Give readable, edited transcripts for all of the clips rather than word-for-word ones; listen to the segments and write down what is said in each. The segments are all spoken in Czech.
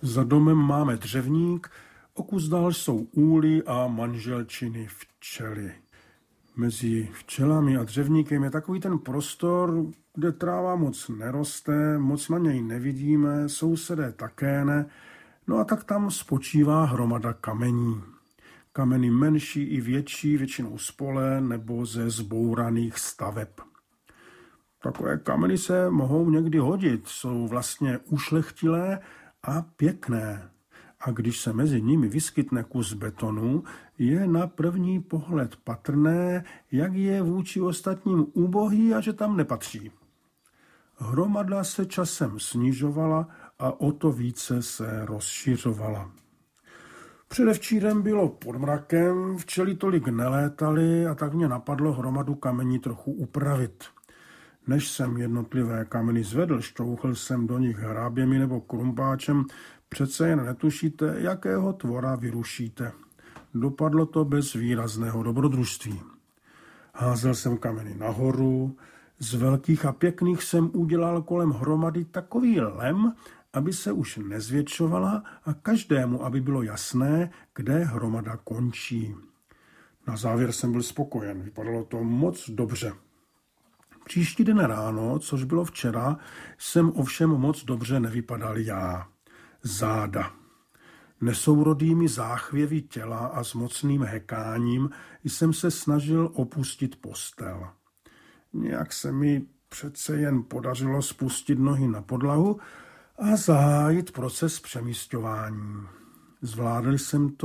Za domem máme dřevník, o kus dál jsou úly a manželčiny včely. Mezi včelami a dřevníkem je takový ten prostor, kde tráva moc neroste, moc na něj nevidíme, sousedé také ne, no a tak tam spočívá hromada kamení. Kameny menší i větší, většinou z pole nebo ze zbouraných staveb. Takové kameny se mohou někdy hodit, jsou vlastně ušlechtilé a pěkné. A když se mezi nimi vyskytne kus betonu, je na první pohled patrné, jak je vůči ostatním ubohý a že tam nepatří. Hromada se časem snižovala a o to více se rozšiřovala. Předevčírem bylo pod mrakem, včely tolik nelétaly a tak mě napadlo hromadu kamení trochu upravit. Než jsem jednotlivé kameny zvedl, šťouchl jsem do nich hráběmi nebo krumpáčem, přece jen netušíte, jakého tvora vyrušíte. Dopadlo to bez výrazného dobrodružství. Házel jsem kameny nahoru, z velkých a pěkných jsem udělal kolem hromady takový lem, aby se už nezvětšovala a každému, aby bylo jasné, kde hromada končí. Na závěr jsem byl spokojen, vypadalo to moc dobře. Příští den ráno, což bylo včera, jsem ovšem moc dobře nevypadal já. Záda. Nesourodými záchvěvy těla a s mocným hekáním jsem se snažil opustit postel. Nějak se mi přece jen podařilo spustit nohy na podlahu a zahájit proces přemísťování. Zvládl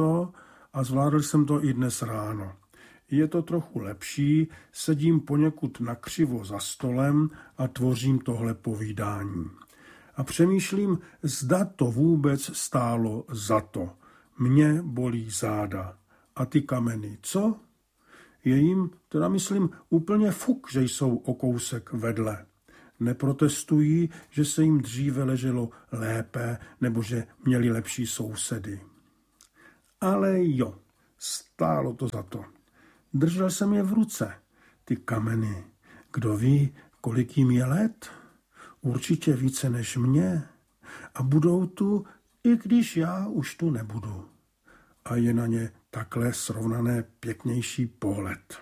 jsem to i dnes ráno. Je to trochu lepší, sedím poněkud nakřivo za stolem a tvořím tohle povídání. A přemýšlím, zda to vůbec stálo za to. Mě bolí záda. A ty kameny, co? Je jim, teda myslím, úplně fuk, že jsou o kousek vedle. Neprotestují, že se jim dříve leželo lépe nebo že měli lepší sousedy. Ale jo, stálo to za to. Držel jsem je v ruce, ty kameny. Kdo ví, kolik jim je let? Určitě více než mě. A budou tu, i když já už tu nebudu. A je na ně takhle srovnané pěknější pohled.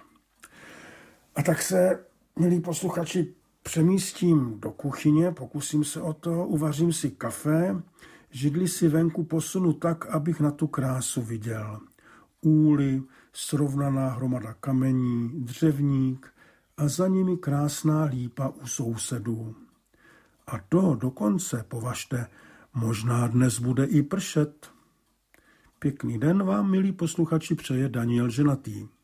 A tak se, milí posluchači, přemístím do kuchyně, pokusím se o to, uvařím si kafe, židli si venku posunu tak, abych na tu krásu viděl. Úly, srovnaná hromada kamení, dřevník a za nimi krásná lípa u sousedů. A to dokonce, považte, možná dnes bude i pršet. Pěkný den vám, milí posluchači, přeje Daniel Ženatý.